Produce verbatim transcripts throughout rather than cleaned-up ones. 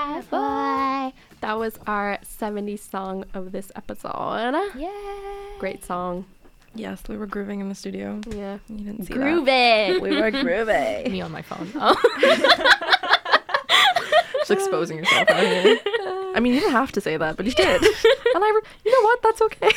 bad boy. That was our seventies song of this episode. Yeah. Great song. Yes, we were grooving in the studio. Yeah. You didn't see Groove that. it. We were grooving. Me on my phone. Oh. Just exposing yourself out here. I mean, you didn't have to say that, but you did. And I, re- you know what? That's okay.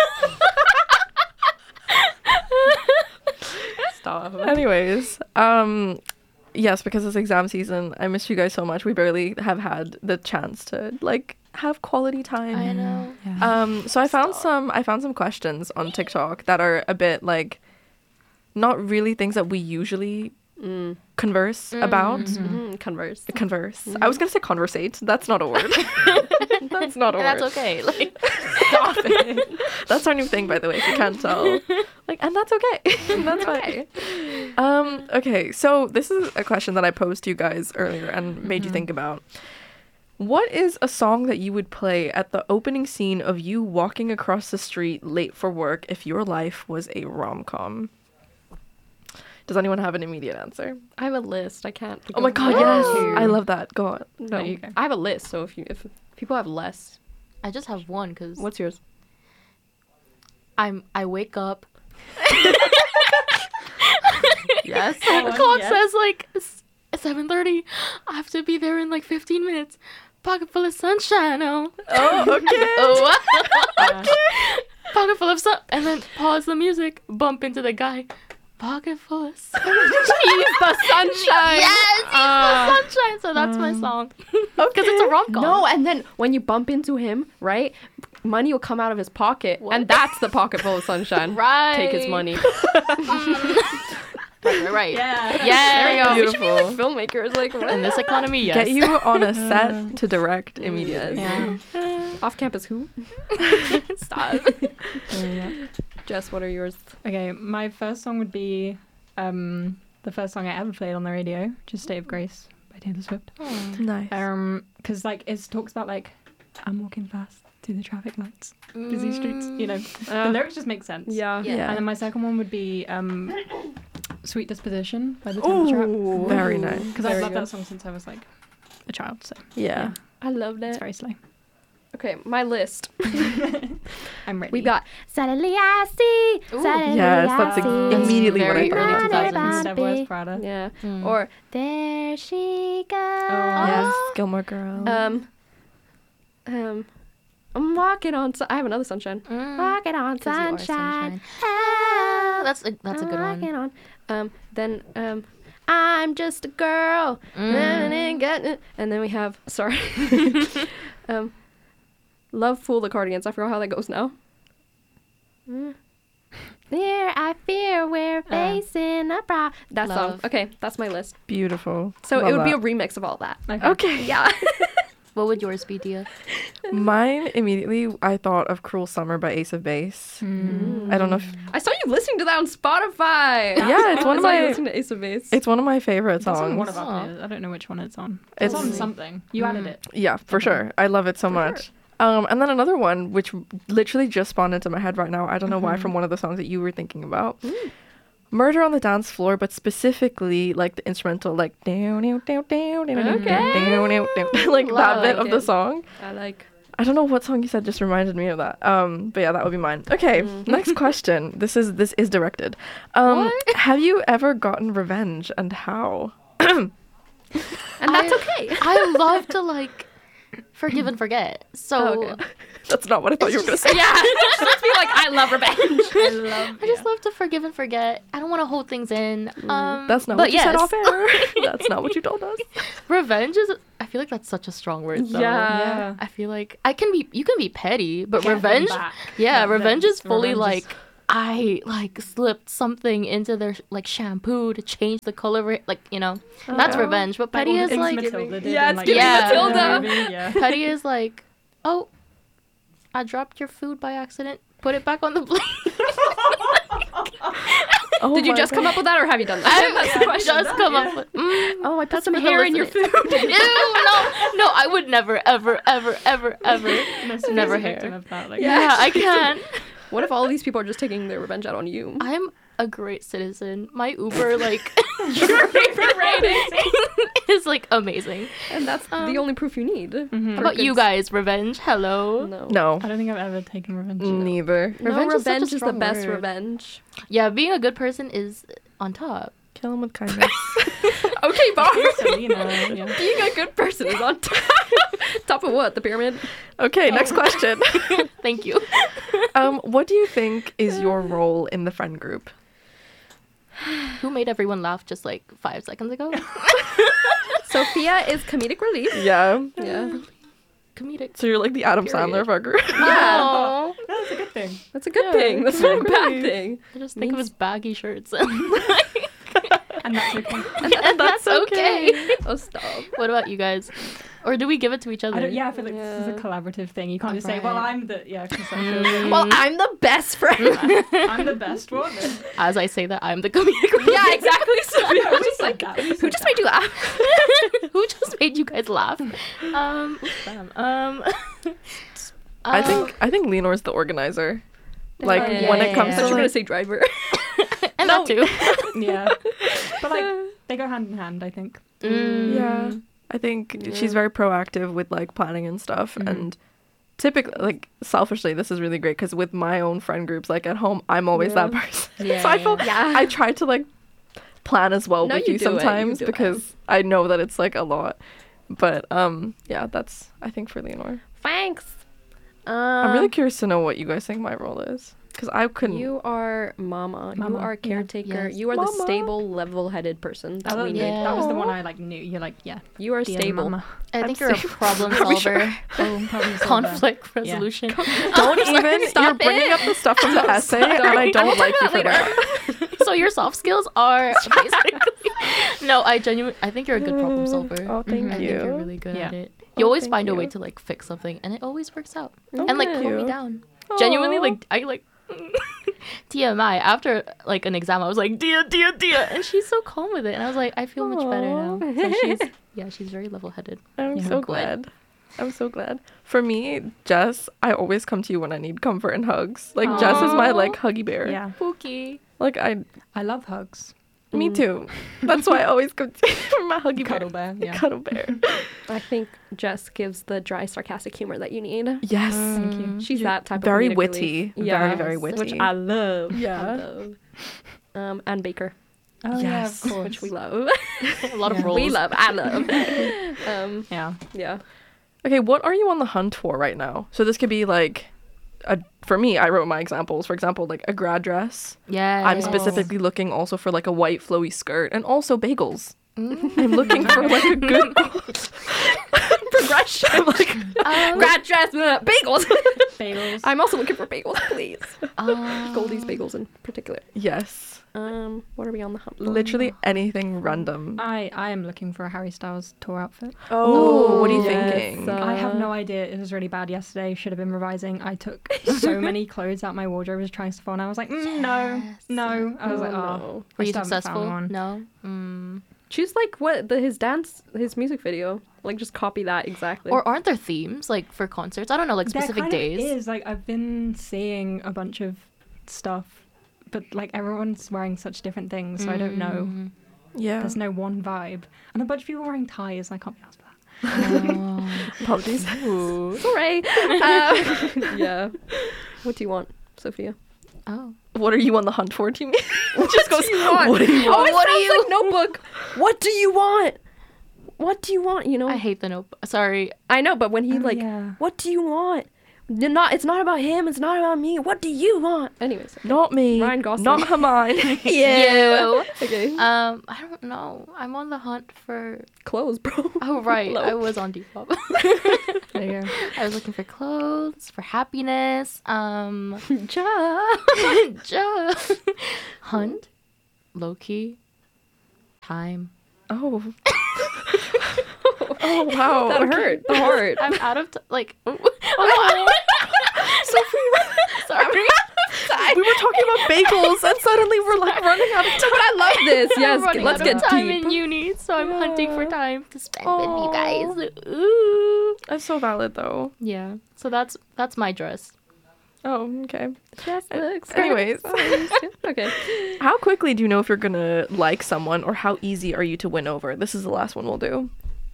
Stop. Anyways, um, yes, because it's exam season, I miss you guys so much. We barely have had the chance to like have quality time. I know. Yeah. Um, so I found Stop. some I found some questions on TikTok that are a bit like not really things that we usually Mm. converse about. Mm-hmm. Converse. Converse. I was gonna say conversate. That's not a word. That's not a And word. that's okay. Like, Stop it. That's our new thing, by the way, if you can't tell. Like, and that's okay. That's fine. Um, okay, so this is a question that I posed to you guys earlier and made you think about. What is a song that you would play at the opening scene of you walking across the street late for work if your life was a rom-com? Does anyone have an immediate answer? I have a list. I can't. think Oh my of god, one. yes. Two. I love that. Go on. No, There you go. I have a list. So if you if people have less, I just have one because what's yours? I'm I wake up. Yes. The clock yes. says like seven thirty. I have to be there in like fifteen minutes. Pocket full of sunshine. Oh. Oh, okay. Oh. Uh, Pocket full of sun. And then pause the music. Bump into the guy. Pocket full of sunshine. He's the sunshine. Yes, he's Uh, the sunshine. So that's my song. Because Okay. it's a rom-com. No, and then when you bump into him, right, money will come out of his pocket, What? and that's the pocket full of sunshine. Right. Take his money. Right, right, right. yeah. Yeah. There you go. Beautiful. We should be like filmmakers, like what? In this economy, yes. Get you on a set to direct immediately. Yeah. Off campus who? Stop. Yeah. Jess, what are yours? Okay, my first song would be um, the first song I ever played on the radio, which is State of Grace by Taylor Swift. Nice. Um, because like it talks about like I'm walking fast through the traffic lights, busy streets. You know, Uh, the lyrics just make sense. Yeah. Yeah. And then my second one would be um, Sweet Disposition by the Temple Trap. Ooh, very nice. Because I've Very loved good. that song since I was like a child. So Yeah. I loved it's it. very slow. Okay, my list. I'm ready. We've got Suddenly I See. Ooh. Suddenly Yes, I that's see. ex- immediately what I Very thought. early Body, two thousands. body. Devil Wears Prada. Yeah. Mm. Or There She Goes. Yes, Gilmore Girls. Um. Um. I'm walking on. Su- I have another sunshine. Mm. Walking on 'Cause you are sunshine. sunshine. Ah, that's a that's a good I'm walking one. on. Um. Then um. I'm just a girl. Mm. And then we have sorry. um. Love Fool the Cardigans. I forgot how that goes now. Mm. Fear, I fear we're facing a problem. That song. Love. Okay, that's my list. Beautiful. So Love it would be a that. remix of all that. Okay. Okay. Yeah. What would yours be, Dia? Mine immediately, I thought of Cruel Summer by Ace of Base. I don't know if I saw you listening to that on Spotify. Yeah, it's one of I saw you my listening to Ace of Base. it's one of my favorite That's on songs. one of our Aw. players. I don't know which one it's on. It's, It's- on something. You added it. Yeah, for sure. I love it so much. Um, and then another one, which literally just spawned into my head right now. I don't know why, from one of the songs that you were thinking about. Murder on the Dance Floor, but specifically like the instrumental, like down, down, down, down, down, down, down, down, down, like that Love bit of the it. song. I like. I don't know what song you said just reminded me of that. Um, but yeah, that would be mine. Okay, next question. This is this is directed. Um, What? have you ever gotten revenge, and how? And that's I- okay. I love to like forgive and forget. So Okay. That's not what I thought you were gonna say. Yeah. Just be like, I love revenge. I love. I just love to forgive and forget. I don't want to hold things in. Um, That's not but what you yes, said off air. That's not what you told us. revenge is. I feel like that's such a strong word. Though. Yeah. Yeah. I feel like I can be. You can be petty, but Get them revenge. back. Yeah, Yeah, revenge then is fully revenge is- like I like slipped something into their like shampoo to change the color of it. Like you know, that's Oh. revenge. But Like petty all is the things like Matilda did Yeah, in, it's like, giving Yeah. Matilda. movie, Yeah. petty is like, oh, I dropped your food by accident. Put it back on the plate. Oh Did you my just come God. up with that, or have you done that? I That's the question. just come up with. Mm, Oh, I put that's some for the hair in your listeners. food. Ew, no, no, I would never, ever, ever, ever, ever. Sophie's Never a hair. victim of that, like, Yeah, I can't. What if all these people are just taking their revenge out on you? I'm a great citizen. My Uber, like, your favorite rating is, like, amazing. And that's Um, the only proof you need. Mhm. How about you guys? Revenge? Hello? No. No, I don't think I've ever taken revenge. neither. No, Revenge is such a revenge is, the strong best word. revenge. Yeah, being a good person is on top. Kill him with kindness. Okay, Bar. Selena, yeah. Being a good person is on top. Top of what? The pyramid? Okay, next question. Thank you. Um, what do you think is your role in the friend group? Who made everyone laugh just like five seconds ago? Sophia is comedic relief. Yeah. Yeah. Comedic. So you're like the Adam Period. Sandler of our group. Oh, That's a good thing. That's a good Yeah, thing. That's not a bad really. thing. I just think of Means- his baggy shirts. And that's okay. and that's okay. Oh, stop. What about you guys? Or do we give it to each other? I don't, yeah, I feel like this is a Yeah. collaborative thing. You can't just say, well, Right. I'm the, yeah, because Mm. Well, I'm the best friend. I'm the best one. As I say that, I'm the comedic relief. Yeah, exactly. Sophia Yeah, was we just said like, that, we who said just that. made you laugh? Who just made you guys laugh? Um, oops, bam. um, I um, think I think Leonor's the organizer. Like Yeah, when yeah, it comes I thought to you were gonna like, say driver. and No. that too. Yeah. But like, they go hand in hand, I think. Mm. yeah, I think she's Yeah. very proactive with like planning and stuff. Mhm. And typically, like selfishly, this is really great because with my own friend groups, like at home, I'm always Yeah. that person. Yeah, so I feel yeah. I try to like plan as well No, with you you, do it, you sometimes do it. because I know that it's like a lot. But um, yeah, that's I think for Leonor. Thanks. Um, I'm really curious to know what you guys think my role is because I couldn't. You are mama. Mama, You are yeah. caretaker. Yes. You are the Mama. stable, level-headed person that Oh, we need. yeah. That was the one I like knew. You're like, yeah. You are dear stable. mama. I I'm think you're a stable. problem Are we solver. sure? Oh, probably so Conflict resolution. Don't even. Stop You're bringing it. up the stuff from the essay, and I Sorry. don't We'll like talk you about for that that. So your soft skills are basically. No, I genuinely. I think you're a good problem solver. Oh, thank I you. think you're really good at Yeah. it. You Oh, always thank find a you. way to like fix something, and it always works out. Oh, and like thank calm me you. down. Genuinely, Aw. like I like. T M I. After like an exam, I was like, Dia, Dia, Dia, and she's so calm with it, and I was like, I feel much better now. Aw. So she's yeah, she's very level-headed. I'm Yeah. so Good. glad. I'm so glad. For me, Jess, I always come to you when I need comfort and hugs. Like Jess is my Aw. like huggy bear. Yeah. Pookie. Like I, I love hugs. me Mm. too. That's why I always come to you for my huggy Cuddle bear. bear. Yeah. Cuddle bear. I think Jess gives the dry, sarcastic humor that you need. Yes. Thank you. Mm. She's that type Very of comedic witty. relief. Very Yeah, very Yes. witty. which I love. Yeah. I love. Um, and Baker, Oh, yeah, Yes. of course. which we love. A lot Yeah. of roles. we love. I love. um, Yeah. yeah. Okay, what are you on the hunt for right now? So this could be like, a, for me, I wrote my examples. For example, like a grad dress. Yeah. I'm specifically looking also for like a white flowy skirt and also bagels. Mm. I'm looking for like a good progression. I'm like, Um, Grad dress, uh, bagels. Bagels. I'm also looking for bagels, please. um, Goldie's bagels in particular. yes, Um, what are we on the hunt for? literally anything random. I, I am looking for a Harry Styles tour outfit. Oh, what are you yes, thinking? uh, I have no idea. It was really bad yesterday. Should have been revising. I took so many clothes out my wardrobe. I was trying stuff on. I was like, mm, no, Yes. no. I was like, oh. no. Were I you still haven't found successful? one. No. Mm. Choose like what the his dance, his music video. Like just copy that exactly. Or aren't there themes like for concerts? I don't know, like There specific kind of days. is like I've been seeing a bunch of stuff, but like everyone's wearing such different things, so I don't know. Mm. Yeah. There's no one vibe, and a bunch of people wearing ties. And I can't be asked for that. Oh. Apologies. Sorry. Um, yeah. What do you want, Sophia? Oh. What are you on the hunt for? Do you mean? Just goes. do you want? What do you Oh, want? it What do sounds you- like Notebook. What do you want? What do you want? You know. I hate the note. Sorry. I know, but when he Oh, like, yeah. what do you want? You're not. It's not about him. It's not about me. What do you want? Anyways. Not me. Ryan Gosling. Not Hermione. You. Okay. Um, I don't know. I'm on the hunt for. Clothes, bro. Oh right, Hello. I was on Depop. There you go. I was looking for clothes, for happiness. Um, Ja. ja. Hunt, low key, time. Oh. Oh wow. That Okay. hurt. The heart. I'm out of t- like. Oh, sorry. We were talking about bagels, and suddenly we're like running out of time. But I love this. I'm Yes. running Let's out get of time deep. in uni, so I'm hunting for time to spend with you Aw. guys. Ooh. That's so valid, though. Yeah. So that's that's my dress. Oh, okay. Just looks. Anyways. Okay. How quickly do you know if you're gonna like someone, or how easy are you to win over? This is the last one we'll do.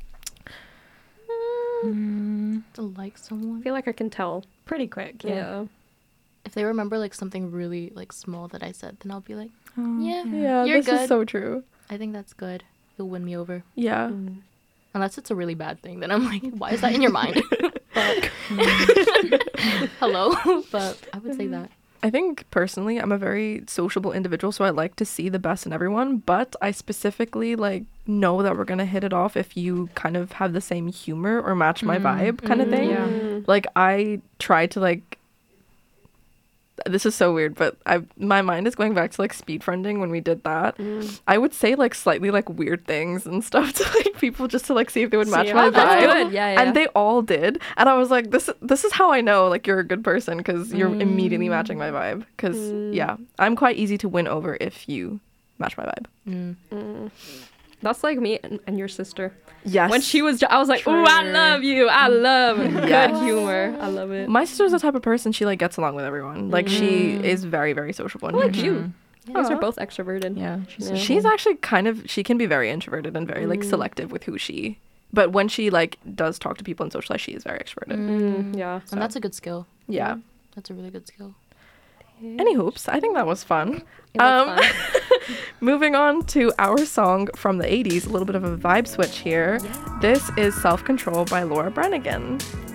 Mm, to like I someone. feel like I can tell. Pretty quick. Yeah. Yeah. If they remember like something really like small that I said, then I'll be like, Oh, yeah, Yeah, You're this is good. so true. I think that's good. You'll win me over. Yeah. Mm. Unless it's a really bad thing, then I'm like, why is that in your mind? But hello, but I would say that. I think personally, I'm a very sociable individual, so I like to see the best in everyone. But I specifically like know that we're gonna hit it off if you kind of have the same humor or match my vibe, kind of Mm, thing. yeah. Like I try to like. This is so weird, but I my mind is going back to like speed friending when we did that. Mm. I would say like slightly like weird things and stuff to like people just to like see if they would match See, my oh, that's vibe. good. Yeah, yeah. And they all did, and I was like, this this is how I know like you're a good person, because you're immediately matching my vibe. Because Mm. yeah, I'm quite easy to win over if you match my vibe. Mm. Mm. That's like me and, and your sister. Yes. When she was, I was like, "Oh, I True. love you. I love Yes. good humor. I love it." My sister's the type of person, she like gets along with everyone. Like she is very very sociable. And I like she- you. You guys Aw. are both extroverted. Yeah. She's Yeah. She's actually kind of she can be very introverted and very like Mm. selective with who she. But when she like does talk to people and socialize, she is very extroverted. Mm, yeah. And that's a good skill. Yeah. That's a really good skill. Any hoops? I think that was fun. It was Um, fun. Moving on to our song from the eighties, a little bit of a vibe switch here. This is Self Control by Laura Branigan.